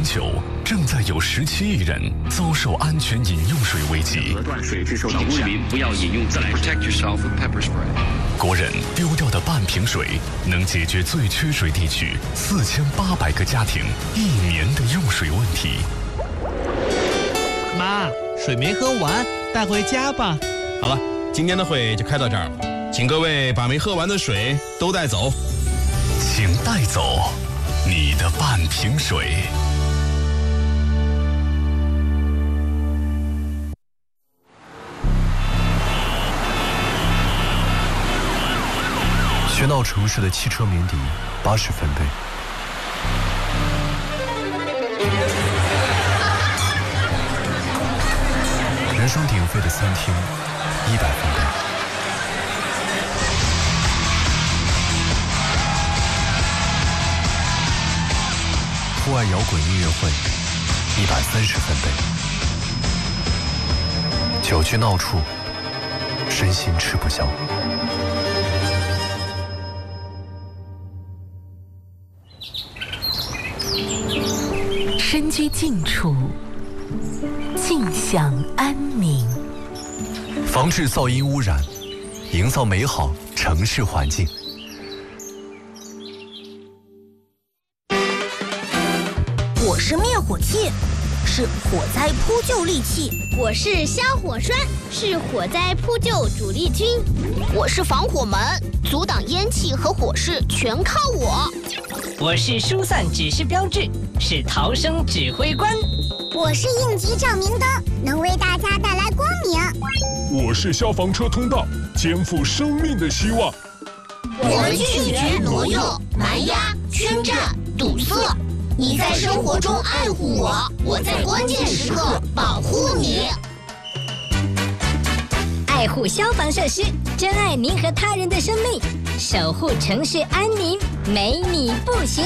球，正在有17亿人遭受安全饮用水危机。 河段水质受到污染， 不要饮用自来水。Protect yourself with pepper spray。 国人丢掉的半瓶水，能解决最缺水地区4800个家庭1年的用水问题。 妈，水没喝完，带回家吧。 好了，今天的会就开到这儿了，请各位把没喝完的水都带走。 请带走你的半瓶水。 喧闹城市的汽车鸣笛80分贝，人声鼎沸的餐厅100分贝，户外摇滚音乐会130分贝，酒局闹处，身心吃不消。 身居静处，静享安宁， 防治噪音污染，营造美好城市环境。 我是灭火器，是火灾扑救利器； 我是消火栓，是火灾扑救主力军； 我是防火门，阻挡烟气和火势全靠我； 我是疏散指示标志，是逃生指挥官； 我是应急照明灯，能为大家带来光明； 我是消防车通道，肩负生命的希望。 我们拒绝挪用、蛮压、圈占、堵塞。你在生活中爱护我，我在关键时刻保护你。 爱护消防设施，珍爱您和他人的生命，守护城市安宁，没你不行。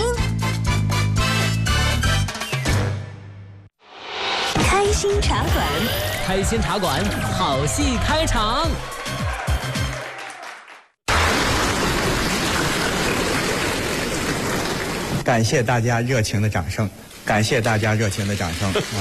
开心茶馆， 开心茶馆，好戏开场。 感谢大家热情的掌声，感谢大家热情的掌声啊！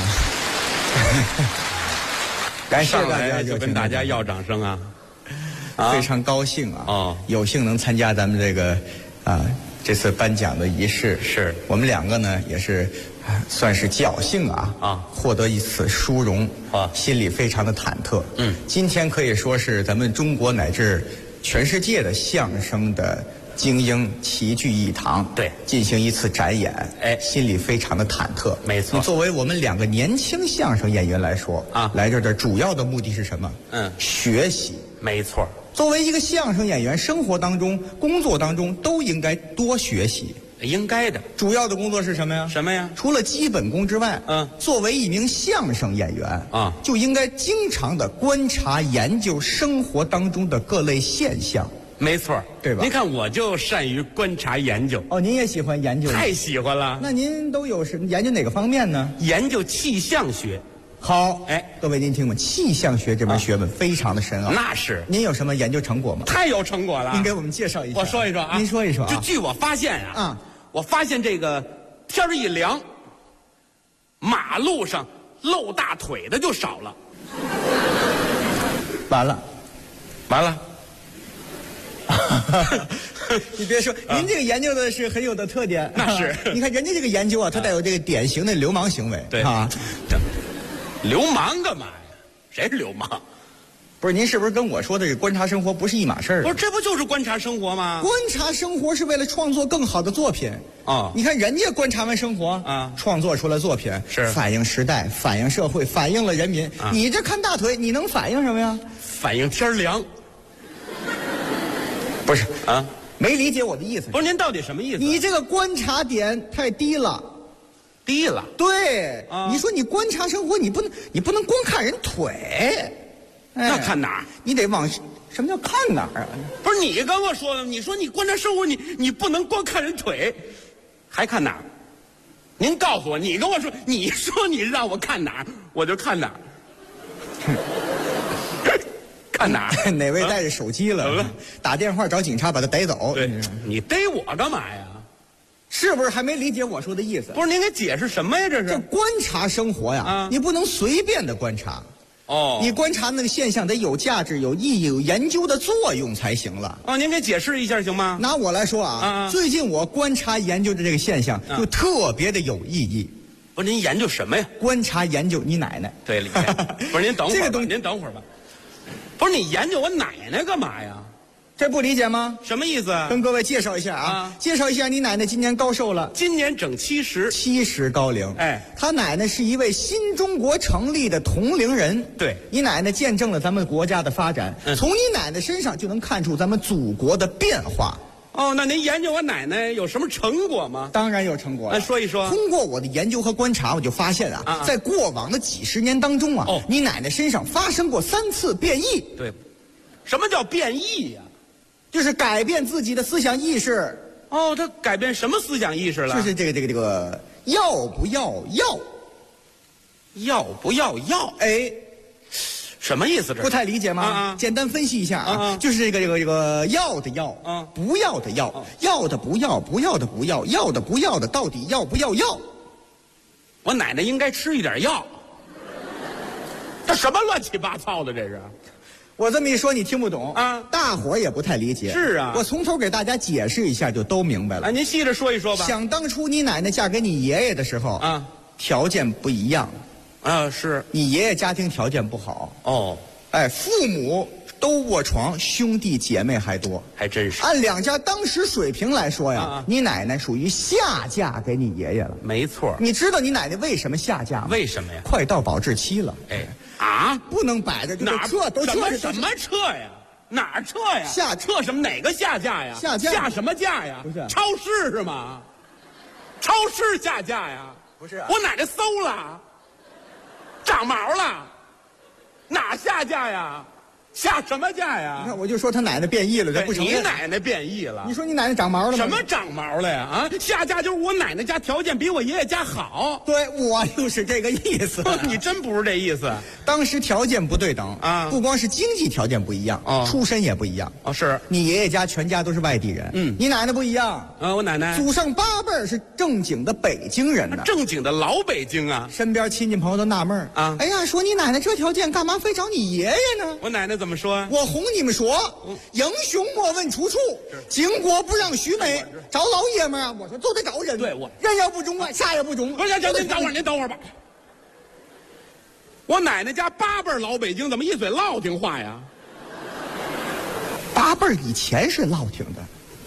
感谢大家就跟大家要掌声啊！ 非常高兴啊！有幸能参加咱们这个这次颁奖的仪式， 是我们两个呢也是算是侥幸获得一次殊荣心里非常的忐忑。今天可以说是咱们中国乃至全世界的相声的精英齐聚一堂， 对， 进行一次展演，心里非常的忐忑。 没错， 作为我们两个年轻相声演员来说来这儿的主要的目的是什么？学习。 没错， 作为一个相声演员，生活当中、工作当中都应该多学习。 应该的。 主要的工作是什么呀？ 什么呀？ 除了基本功之外，作为一名相声演员就应该经常的观察研究生活当中的各类现象。 没错， 对吧？ 您看，我就善于观察研究。 您也喜欢研究？ 太喜欢了。 那您都有什么研究哪个方面呢？ 研究气象学。 好，各位您听吧，气象学这门学问非常的深奥。 那是。 您有什么研究成果吗？ 太有成果了。 您给我们介绍一下。 我说一说啊。 您说一说啊。 就据我发现我发现这个天儿一凉，马路上露大腿的就少了。 完了。你别说，您这个研究的是很有的特点。 那是。 你看人家这个研究它带有这个典型的流氓行为。 对流氓干嘛呀？谁是流氓？ 不是，您是不是跟我说的这观察生活不是一码事儿？ 不是，这不就是观察生活吗？ 观察生活是为了创作更好的作品你看人家观察完生活创作出来作品是反映时代、反映社会、反映了人民。你这看大腿，你能反映什么呀？ 反映天凉。 不是没理解我的意思。 不是，您到底什么意思？ 你这个观察点太低了。 低了。 对你说你观察生活，你不能光看人腿。 那看哪儿？ 你得往什么叫看哪儿啊？ 不是你跟我说的，你说你观察生活，你不能光看人腿，还看哪儿？您告诉我，你跟我说，你说你让我看哪儿，我就看哪儿。看哪儿？ 哪位带着手机了？打电话找警察把他逮走。 对，你逮我干嘛呀？ 是不是还没理解我说的意思？ 不是，您给解释什么呀？这是观察生活呀，你不能随便的观察。 哦， 你观察那个现象得有价值、有意义、有研究的作用才行了。 哦，您给解释一下行吗？ 拿我来说啊，最近我观察研究的这个现象就特别的有意义。 不是您研究什么呀？ 观察研究你奶奶。 对了，不是您等会儿，这个东西您等会儿吧。不是你研究我奶奶干嘛呀？ 这不理解吗？ 什么意思？ 跟各位介绍一下啊，介绍一下你奶奶今年高寿了？ 今年整70 高龄。 哎， 她奶奶是一位新中国成立的同龄人。 对， 你奶奶见证了咱们国家的发展，从你奶奶身上就能看出咱们祖国的变化。 哦，那您研究我奶奶有什么成果吗？ 当然有成果了。 说一说。 通过我的研究和观察，我就发现啊，在过往的几十年当中啊，你奶奶身上发生过3次变异。 对，什么叫变异呀？ 就是改变自己的思想意识。 哦，他改变什么思想意识了？ 就是这个要不要要？ 要不要要？ 哎。 什么意思？这不太理解吗？简单分析一下啊，就是这个要的要，不要的要，要的不要，不要的不要，要的不要的到底要不要要？ 我奶奶应该吃一点药。这什么乱七八糟的？这是。 我这么一说你听不懂啊，大伙儿也不太理解。 是啊， 我从头给大家解释一下就都明白了。 您细着说一说吧。 想当初你奶奶嫁给你爷爷的时候啊，条件不一样。 是你爷爷家庭条件不好哦， 哎，父母都卧床，兄弟姐妹还多， 还真是。 按两家当时水平来说呀，你奶奶属于下嫁给你爷爷了。 没错。 你知道你奶奶为什么下嫁吗？ 为什么呀？ 快到保质期了。 哎啊， 不能摆着就撤，都撤什么撤呀？哪儿撤呀？ 下撤什么？哪个下架呀？下什么架呀？ 不是超市是吗？超市下架呀？ 不是， 我奶奶馊了。长毛了，哪下架呀？下什么架呀？ 你看，我就说他奶奶变异了，这不承认。 你奶奶变异了？ 你说你奶奶长毛了吗？ 什么长毛了呀？啊，下架就是我奶奶家条件比我爷爷家好。 对，我就是这个意思。 你真不是这意思。 当时条件不对等啊，不光是经济条件不一样，出身也不一样。 是你爷爷家全家都是外地人，你奶奶不一样啊。我奶奶祖上8辈是正经的北京人呢， 正经的老北京啊。 身边亲戚朋友都纳闷啊，哎呀，说你奶奶这条件，干嘛非找你爷爷呢？ 我奶奶怎么说？ 我哄你们说，英雄莫问出处，经国不让须眉。找老爷们啊，我说都得找人。 对， 人要不中啊，啥也不中。 不是，您等会儿吧。我奶奶家8辈老北京，怎么一嘴烙挺话呀 ？8辈以前是烙挺的。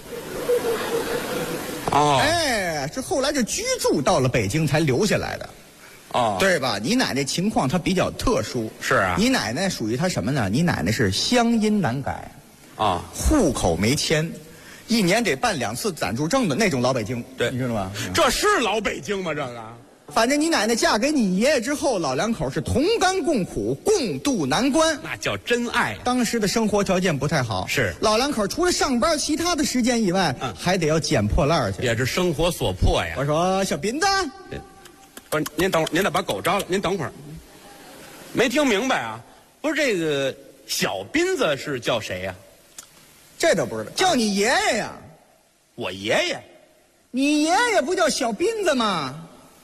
哦， 哎，是后来就居住到了北京才留下来的。 哦， 对吧？你奶奶情况她比较特殊。 是啊。 你奶奶属于她什么呢？你奶奶是乡音难改，户口没迁，1年得办2次暂住证的那种老北京。 对， 你知道吗？ 这是老北京吗？这个。 反正你奶奶嫁给你爷爷之后，老两口是同甘共苦，共度难关， 那叫真爱。 当时的生活条件不太好， 是老两口除了上班，其他的时间以外，还得要捡破烂去， 也是生活所迫呀。 我说小斌子。 不是，您等会儿，您得把狗招了。您等会儿，没听明白啊？不是这个小斌子是叫谁呀？ 这都不知道，叫你爷爷呀。 我爷爷？ 你爷爷不叫小斌子吗？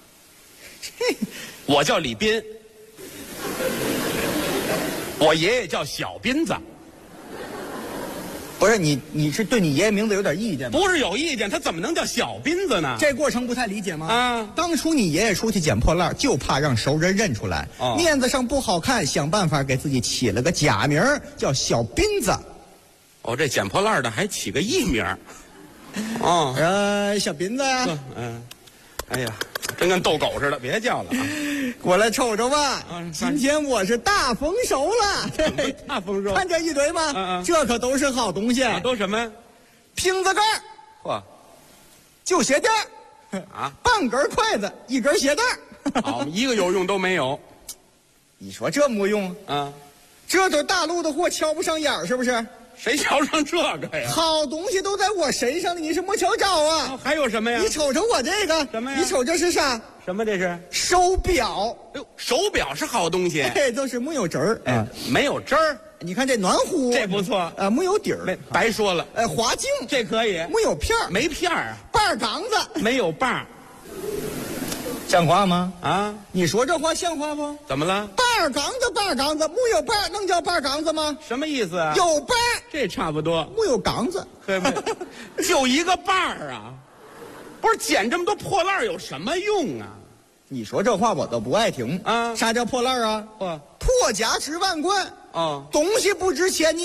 我叫李斌，我爷爷叫小斌子。 不是你是对你爷爷名字有点意见吗？ 不是有意见，他怎么能叫小斌子呢？ 这过程不太理解吗？ 啊， 当初你爷爷出去捡破烂，就怕让熟人认出来，面子上不好看，想办法给自己起了个假名，叫小斌子。 哦，这捡破烂的还起个艺名。 小斌子呀。 哎呀，真跟逗狗似的，别叫了啊！ 过来瞅瞅吧，今天我是大丰收了。 大丰收， 看这一堆吗？这可都是好东西。 都什么？ 瓶子盖， 嚯， 旧鞋垫啊， 半根筷子，1根鞋带。 好，一个有用都没有。 你说这没用啊？ 这都大陆的货，瞧不上眼儿，是不是？ 谁瞧上这个呀？ 好东西都在我身上呢，你是没瞧着啊？ 还有什么呀？ 你瞅瞅我这个什么呀？ 你瞅这是啥？ 什么这是？ 手表。 哎呦，手表是好东西， 都是没有针儿。 没有针儿。 你看这暖壶， 这不错。 没有底儿， 白说了。 滑镜， 这可以。 没有片儿， 没片儿啊。 把把杠子， 没有把， 像话吗？ 啊， 你说这话像话不？ 怎么了？ 把杠子，木有把能叫把杠子吗？ 什么意思啊？ 有把， 这差不多。 木有杠子， 对不对？就一个把儿啊，不是捡这么多破烂有什么用啊？ 你说这话我都不爱听啊！啥叫破烂啊？破家值万贯啊！ 东西不值钱，你